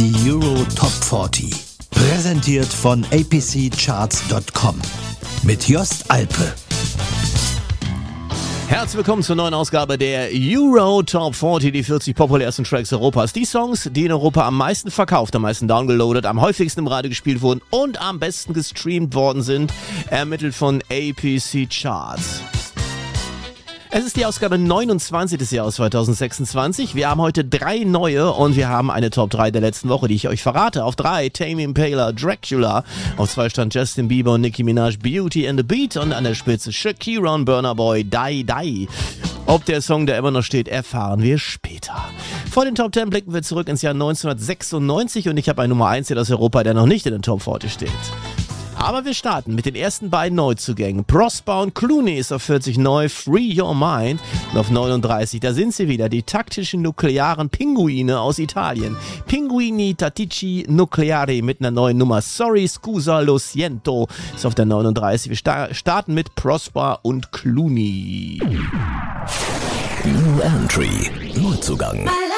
Die Euro Top 40. Präsentiert von apccharts.com. Mit Jost Alpe. Herzlich willkommen zur neuen Ausgabe der Euro Top 40, die 40 populärsten Tracks Europas. Die Songs, die in Europa am meisten verkauft, am meisten downgeloadet, am häufigsten im Radio gespielt wurden und am besten gestreamt worden sind, ermittelt von APC Charts. Es ist die Ausgabe 29 des Jahres 2026. Wir haben heute 3 neue und wir haben eine Top 3 der letzten Woche, die ich euch verrate. Auf 3 Tame Impala, Dracula. Auf 2 stand Justin Bieber und Nicki Minaj, Beauty and the Beat. Und an der Spitze Shakira und Burna Boy, Die Die. Ob der Song da immer noch steht, erfahren wir später. Vor den Top 10 blicken wir zurück ins Jahr 1996 und ich habe einen Nummer 1 hier aus Europa, der noch nicht in den Top 40 steht. Aber wir starten mit den ersten beiden Neuzugängen. Prosper und Clooney ist auf 40 neu, Free Your Mind. Und auf 39, da sind sie wieder, die taktischen nuklearen Pinguine aus Italien. Pinguini Tattici Nucleari mit einer neuen Nummer. Sorry, scusa, lo siento ist auf der 39. Wir starten mit Prosper und Clooney. New Entry. Neuzugang.